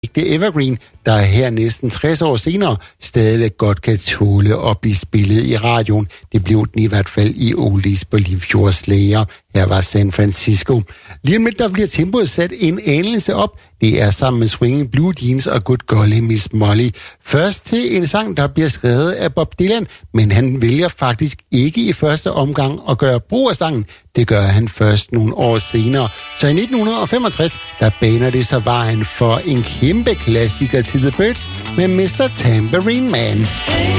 ægte evergreen, der her næsten 60 år senere stadigvæk godt kan tåle at blive spillet i radioen. Det blev den i hvert fald i Oldies på Limfjordslæger. Her var San Francisco. Lige om lidt, der bliver tempoet sat en anelse op. Det er sammen med Swinging Blue Jeans og Good Golly Miss Molly. Først til en sang, der bliver skrevet af Bob Dylan, men han vælger faktisk ikke i første omgang at gøre brug af sangen. Det gør han først nogle år senere. Så i 1965, der baner det så vejen for en kæmpe klassiker til The Byrds med Mr. Tambourine Man.